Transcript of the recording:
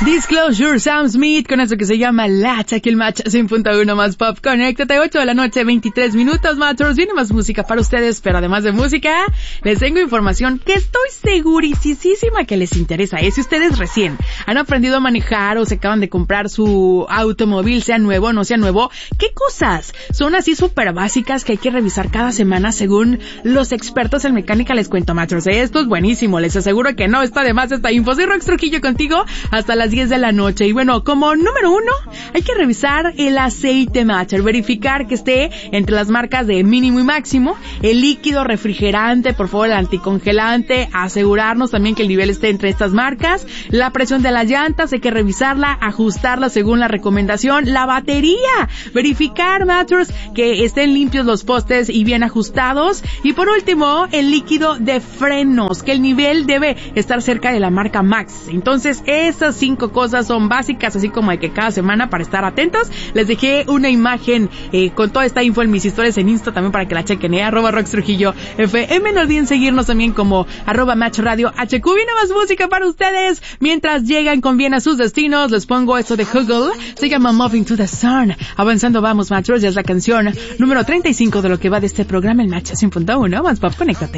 Disclosure, Sam Smith, con eso que se llama Latch, aquí el Match 100.1 más pop. Conéctate, 8 de la noche, 23 minutos, Matchers. Viene más música para ustedes, pero además de música, les tengo información que estoy segurísima que les interesa. Si ustedes recién han aprendido a manejar o se acaban de comprar su automóvil, sea nuevo o no sea nuevo, ¿qué cosas son así súper básicas que hay que revisar cada semana según los expertos en mecánica? Les cuento, Matchers. Esto es buenísimo, les aseguro que no está de más esta info. Soy Rox Trujillo contigo hasta las 10 de la noche. Y bueno, como número 1, hay que revisar el aceite, Matcher, verificar que esté entre las marcas de mínimo y máximo, el líquido refrigerante, por favor, el anticongelante, asegurarnos también que el nivel esté entre estas marcas, la presión de las llantas, hay que revisarla, ajustarla según la recomendación, la batería, verificar, Matchers, que estén limpios los postes y bien ajustados, y por último, el líquido de frenos, que el nivel debe estar cerca de la marca Max. Entonces, esas 5 cosas son básicas, así como de que cada semana para estar atentos. Les dejé una imagen con toda esta info en mis historias en Insta también para que la chequen, @Rox Trujillo FM. No olviden seguirnos también como @Match Radio HQ. Viene más música para ustedes mientras llegan con bien a sus destinos. Les pongo esto de Huggle, se llama Moving to the Sun. Avanzando vamos, Matchers, ya es la canción número 35 de lo que va de este programa, el Match 100.1 más pop. Conéctate.